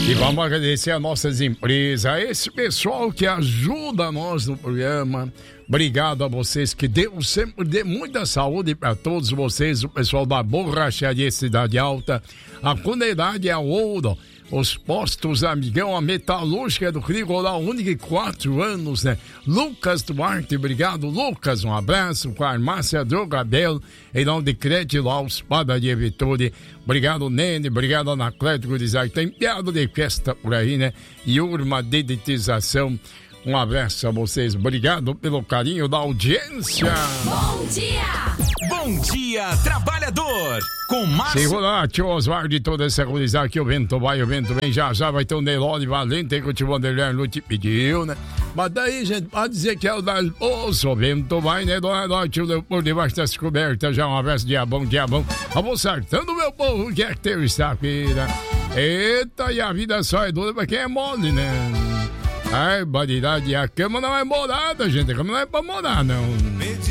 E vamos agradecer a nossas empresas, esse pessoal que ajuda nós no programa. Obrigado a vocês, que Deus sempre dê muita saúde para todos vocês, o pessoal da Borracharia Cidade Alta, a Comunidade é Ouro, os postos Amigão, a Metalúrgica do Frigolar Única, 4 anos, né? Lucas Duarte, obrigado, Lucas, um abraço, com a Armácia Drogabel, em nome de Crédito Laus, Padaria Vitória, obrigado, Nene, obrigado, Anacleto Gurizar, tem piada de festa por aí, né? E Urma Dedetização. Um abraço a vocês, obrigado pelo carinho da audiência. Bom dia! Bom dia, trabalhador! Com Márcio... Segura, tio Oswaldo e toda essa coisa que o vento vai, o vento vem, já vai ter um Nelone Valente que o tio Vanderlei não te pediu, né? Mas daí, gente, pode dizer que é o das bolsas, o vento vai, né? Dona tio, por debaixo das cobertas, já um abraço, dia bom, vamos sartando meu povo, que é terça-feira. Eita, e a vida só é dura pra quem é mole, né? Ai, barbaridade, a cama não é morada, gente, a cama não é pra morar, não.